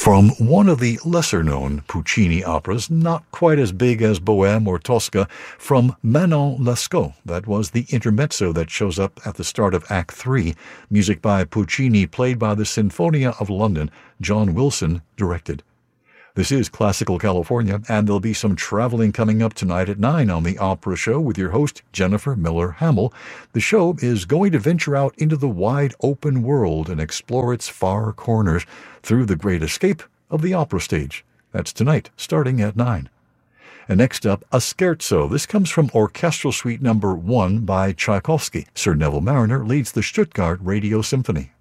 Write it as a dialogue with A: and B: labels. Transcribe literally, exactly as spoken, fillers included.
A: From one of the lesser-known Puccini operas, not quite as big as Bohème or Tosca, from Manon Lescaut. That was the intermezzo that shows up at the start of Act three, music by Puccini, played by the Sinfonia of London. John Wilson directed. This is Classical California, and there'll be some traveling coming up tonight at nine on the Opera Show with your host, Jennifer Miller-Hamill. The show is going to venture out into the wide open world and explore its far corners through the great escape of the opera stage. That's tonight, starting at nine. And next up, a scherzo. This comes from Orchestral Suite Number one by Tchaikovsky. Sir Neville Marriner leads the Stuttgart Radio Symphony.